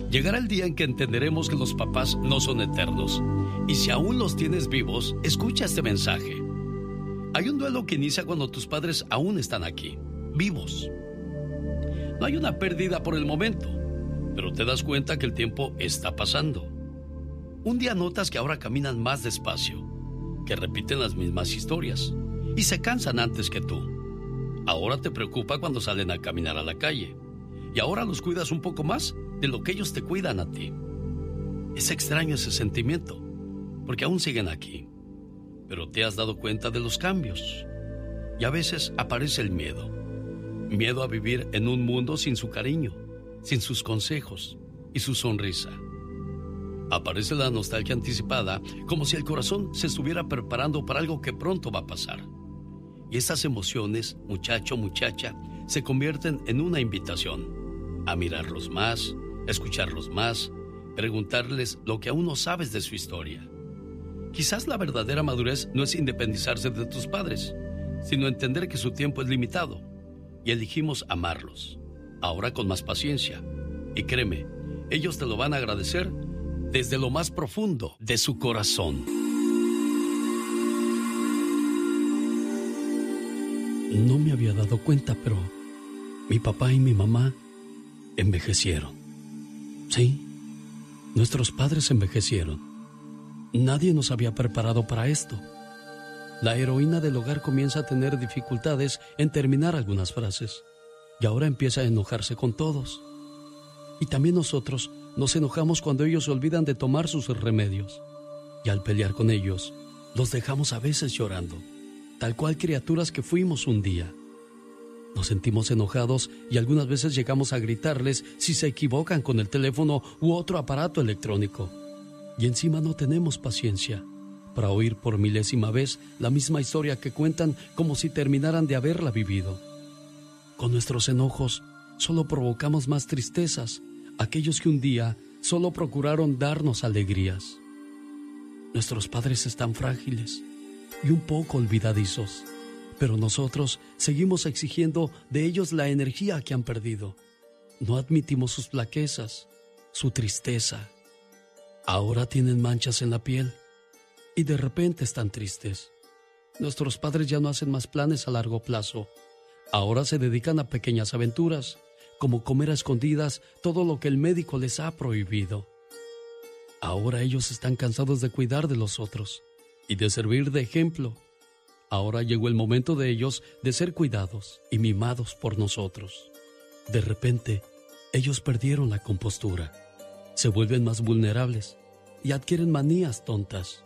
Llegará el día en que entenderemos que los papás no son eternos. Y si aún los tienes vivos, escucha este mensaje. Hay un duelo que inicia cuando tus padres aún están aquí, vivos. No hay una pérdida por el momento, pero te das cuenta que el tiempo está pasando. Un día notas que ahora caminan más despacio, que repiten las mismas historias y se cansan antes que tú. Ahora te preocupa cuando salen a caminar a la calle y ahora los cuidas un poco más de lo que ellos te cuidan a ti. Es extraño ese sentimiento, porque aún siguen aquí, pero te has dado cuenta de los cambios. Y a veces aparece el miedo. Miedo a vivir en un mundo sin su cariño, sin sus consejos y su sonrisa. Aparece la nostalgia anticipada, como si el corazón se estuviera preparando para algo que pronto va a pasar. Y estas emociones, muchacho, muchacha, se convierten en una invitación a mirarlos más, escucharlos más, preguntarles lo que aún no sabes de su historia. Quizás la verdadera madurez no es independizarse de tus padres, sino entender que su tiempo es limitado y elegimos amarlos, ahora con más paciencia. Y créeme, ellos te lo van a agradecer desde lo más profundo de su corazón. No me había dado cuenta, pero mi papá y mi mamá envejecieron. Sí, nuestros padres envejecieron. Nadie nos había preparado para esto. La heroína del hogar comienza a tener dificultades en terminar algunas frases y ahora empieza a enojarse con todos. Y también nosotros nos enojamos cuando ellos se olvidan de tomar sus remedios. Y al pelear con ellos, los dejamos a veces llorando, tal cual criaturas que fuimos un día. Nos sentimos enojados y algunas veces llegamos a gritarles si se equivocan con el teléfono u otro aparato electrónico. Y encima no tenemos paciencia para oír por milésima vez la misma historia que cuentan como si terminaran de haberla vivido. Con nuestros enojos solo provocamos más tristezas, aquellos que un día solo procuraron darnos alegrías. Nuestros padres están frágiles y un poco olvidadizos, pero nosotros seguimos exigiendo de ellos la energía que han perdido. No admitimos sus flaquezas, su tristeza. Ahora tienen manchas en la piel y de repente están tristes. Nuestros padres ya no hacen más planes a largo plazo. Ahora se dedican a pequeñas aventuras, como comer a escondidas todo lo que el médico les ha prohibido. Ahora ellos están cansados de cuidar de los otros y de servir de ejemplo. Ahora llegó el momento de ellos de ser cuidados y mimados por nosotros. De repente, ellos perdieron la compostura, se vuelven más vulnerables y adquieren manías tontas.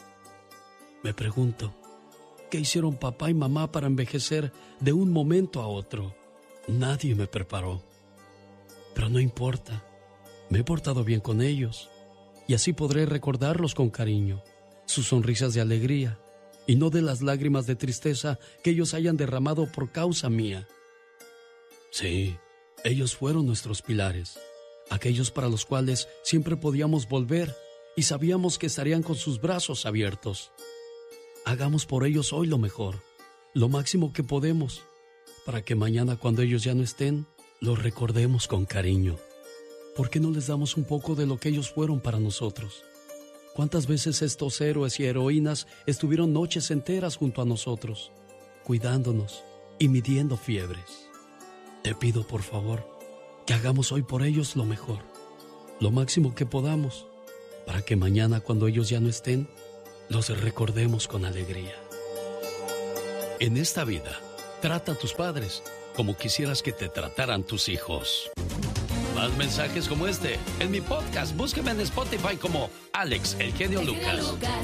Me pregunto, ¿qué hicieron papá y mamá para envejecer de un momento a otro? Nadie me preparó. Pero no importa, me he portado bien con ellos y así podré recordarlos con cariño, sus sonrisas de alegría y no de las lágrimas de tristeza que ellos hayan derramado por causa mía. Sí, ellos fueron nuestros pilares, aquellos para los cuales siempre podíamos volver y sabíamos que estarían con sus brazos abiertos. Hagamos por ellos hoy lo mejor, lo máximo que podemos, para que mañana cuando ellos ya no estén, los recordemos con cariño. ¿Por qué no les damos un poco de lo que ellos fueron para nosotros? ¿Cuántas veces estos héroes y heroínas estuvieron noches enteras junto a nosotros, cuidándonos y midiendo fiebres? Te pido, por favor, que hagamos hoy por ellos lo mejor, lo máximo que podamos, para que mañana, cuando ellos ya no estén, los recordemos con alegría. En esta vida, trata a tus padres como quisieras que te trataran tus hijos. Más mensajes como este en mi podcast. Búsqueme en Spotify como Alex, el genio Lucas.